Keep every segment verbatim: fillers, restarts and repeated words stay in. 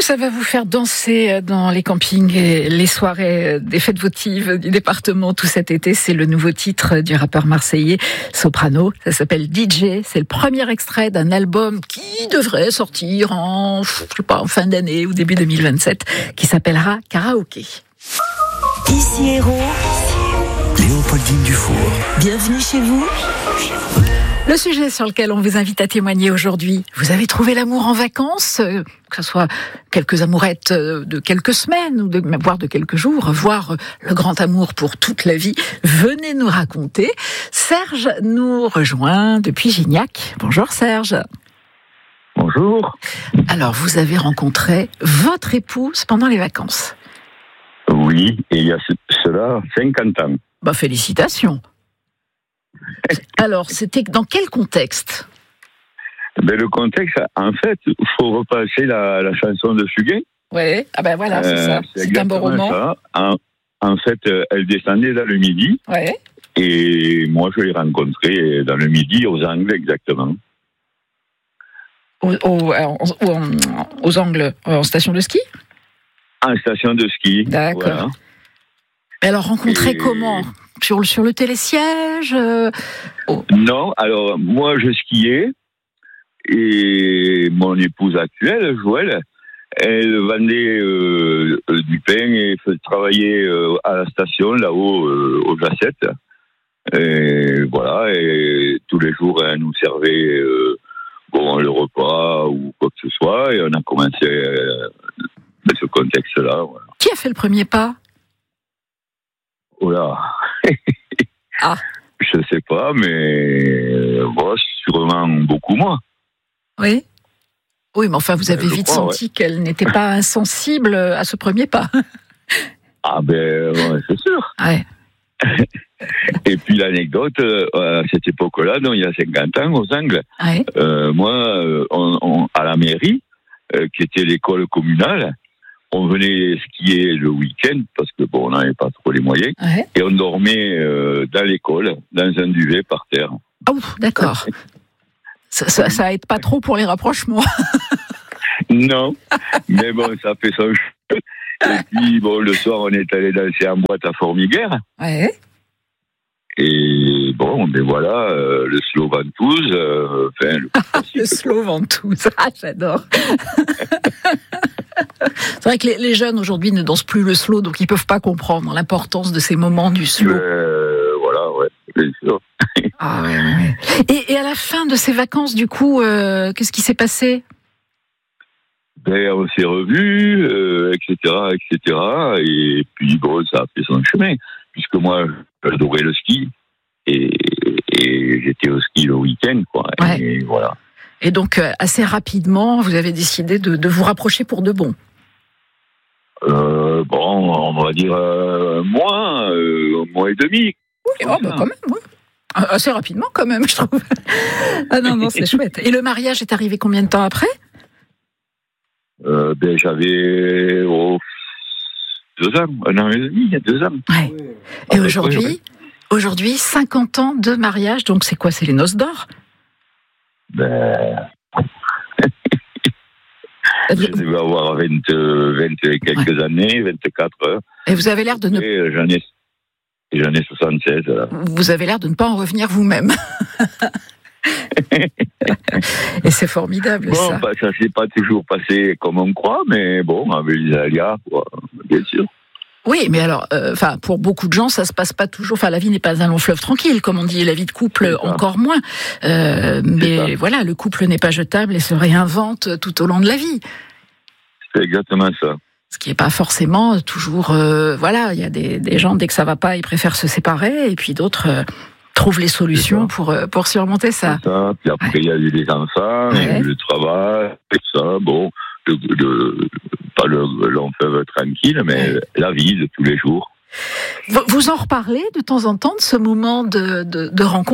ça va vous faire danser dans les campings et les soirées des fêtes votives du département tout cet été. C'est le nouveau titre du rappeur marseillais Soprano. Ça s'appelle D J. C'est le premier extrait d'un album qui devrait sortir en, je sais pas, en fin d'année ou début deux mille vingt-sept, qui s'appellera Karaoké. Ici Héros, Léopoldine Dufour. Bienvenue chez vous. Le sujet sur lequel on vous invite à témoigner aujourd'hui, vous avez trouvé l'amour en vacances, que ce soit quelques amourettes de quelques semaines, ou de, voire de quelques jours, voire le grand amour pour toute la vie. Venez nous raconter. Serge nous rejoint depuis Gignac. Bonjour Serge. Bonjour. Alors, vous avez rencontré votre épouse pendant les vacances. Oui, et il y a cela cinquante ans. Bah, félicitations. Alors, c'était dans quel contexte ? Ben, le contexte, en fait, il faut repasser la, la chanson de Fugain. Oui, ah ben voilà, c'est euh, ça. C'est, c'est un beau roman. Ça. En, en fait, elle descendait dans le Midi. Ouais. Et moi, je l'ai rencontrée dans le Midi, aux Angles, exactement. Au, au, aux, aux Angles, en station de ski ? En station de ski. D'accord. Voilà. Et alors, rencontrée et... comment ? Sur le, sur le télésiège euh... oh. Non, alors moi je skiais et mon épouse actuelle, Joëlle, elle vendait euh, du pain et travaillait euh, à la station là-haut euh, aux Jassettes. Et voilà, et tous les jours elle nous servait euh, bon, le repas ou quoi que ce soit et on a commencé euh, dans ce contexte-là. Voilà. Qui a fait le premier pas ? Oh là. Ah. Je sais pas, mais bon, sûrement beaucoup moins. Oui. Oui, mais enfin, vous avez je vite crois, senti ouais. qu'elle n'était pas insensible à ce premier pas. Ah ben, ouais, c'est sûr. Ouais. Et puis l'anecdote, à cette époque-là, donc il y a cinquante ans, aux Angles, ouais. euh, moi, on, on, à la mairie, euh, qui était l'école communale, on venait skier le week-end, parce que bon, on n'avait pas trop les moyens, ouais. Et on dormait euh, dans l'école, dans un duvet par terre. Ah, ouf, d'accord. ça, ça, ça aide pas trop pour les rapprochements. Non, mais bon, ça fait son jeu. Et puis, bon, le soir, on est allé danser en boîte à Formiguère. Ouais. Et bon, ben voilà, euh, le slow ventouse. Euh, enfin, le, le slow ventouse, ah, j'adore. C'est vrai que les, les jeunes aujourd'hui ne dansent plus le slow, donc ils peuvent pas comprendre l'importance de ces moments du slow. Euh, voilà, ouais, bien sûr. Ah ouais, ouais. Et, et à la fin de ces vacances, du coup, euh, qu'est-ce qui s'est passé ? Ben, on s'est revus, euh, et cetera, et cetera. Et puis bon, ça a fait son chemin, puisque moi, j'adorais le ski et, et j'étais au ski le week-end, quoi. Ouais. Et voilà. Et donc, assez rapidement, vous avez décidé de, de vous rapprocher pour de bon. Euh, bon, on va dire euh, mois, euh, mois et demi. Oui, oh, bah quand même, oui. Assez rapidement, quand même, je trouve. Ah non, non, c'est chouette. Et le mariage est arrivé combien de temps après ? euh, Ben, j'avais oh, deux ans, un an et demi, il y a deux ans. Ouais. Et ah, aujourd'hui, ouais. aujourd'hui, cinquante ans de mariage, donc c'est quoi ? C'est les noces d'or ? Ben... Je devais avoir vingt, vingt et quelques ouais. années, vingt-quatre. Et vous avez l'air de ne... Et j'en ai, j'en ai soixante-seize. Là. Vous avez l'air de ne pas en revenir vous-même. Et c'est formidable, bon, ça. Bah, ça ne s'est pas toujours passé comme on croit, mais bon, avec les aléas, quoi, bien sûr. Oui, mais alors, enfin, euh, pour beaucoup de gens, ça se passe pas toujours. Enfin, la vie n'est pas un long fleuve tranquille, comme on dit. La vie de couple, encore moins. Euh, mais voilà, le couple n'est pas jetable et se réinvente tout au long de la vie. C'est exactement ça. Ce qui n'est pas forcément toujours. Euh, voilà, il y a des, des gens dès que ça va pas, ils préfèrent se séparer, et puis d'autres euh, trouvent les solutions pour pour surmonter ça. C'est ça. Puis après, il ouais. y a eu les enfants, ouais. le travail, tout ça. Bon. Le, le, pas le long fleuve tranquille, mais la vie de tous les jours. Vous, vous en reparlez de temps en temps de ce moment de, de, de rencontre ?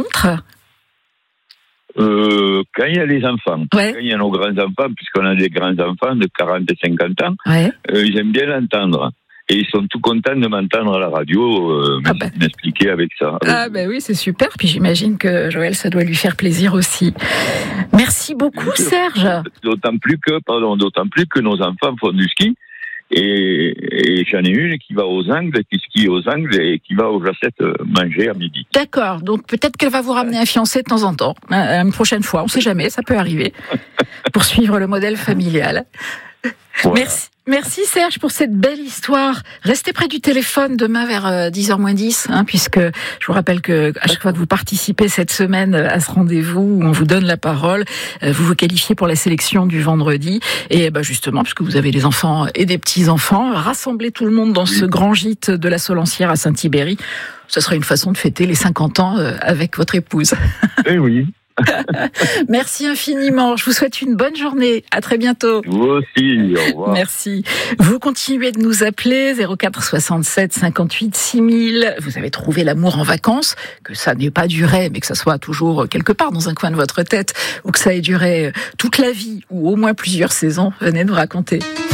euh, Quand il y a les enfants, ouais. quand il y a nos grands-enfants, puisqu'on a des grands-enfants de quarante et cinquante ans, ouais. euh, ils aiment bien l'entendre. Et ils sont tout contents de m'entendre à la radio, euh, Ah bah. m'expliquer avec ça. Ah ben oui, c'est super. Puis j'imagine que Joël, ça doit lui faire plaisir aussi. Merci beaucoup, Serge. D'autant plus que, pardon, d'autant plus que nos enfants font du ski. Et, et j'en ai une qui va aux Angles, qui skie aux Angles et qui va aux Jacette manger à midi. D'accord. Donc peut-être qu'elle va vous ramener un fiancé de temps en temps. Une prochaine fois, on sait jamais, ça peut arriver. Pour suivre le modèle familial. Voilà. Merci. Merci Serge pour cette belle histoire. Restez près du téléphone demain vers dix heures moins dix, hein, puisque je vous rappelle que à chaque fois que vous participez cette semaine à ce rendez-vous où on vous donne la parole, vous vous qualifiez pour la sélection du vendredi. Et bah justement, puisque vous avez des enfants et des petits-enfants, rassemblez tout le monde dans oui. ce grand gîte de la Solancière à Saint-Thibéry. Ce sera une façon de fêter les cinquante ans avec votre épouse. Eh oui. Merci infiniment. Je vous souhaite une bonne journée. À très bientôt. Vous aussi. Au revoir. Merci. Vous continuez de nous appeler zéro quatre soixante-sept cinquante-huit six mille. Vous avez trouvé l'amour en vacances, que ça n'ait pas duré, mais que ça soit toujours quelque part dans un coin de votre tête, ou que ça ait duré toute la vie, ou au moins plusieurs saisons. Venez nous raconter.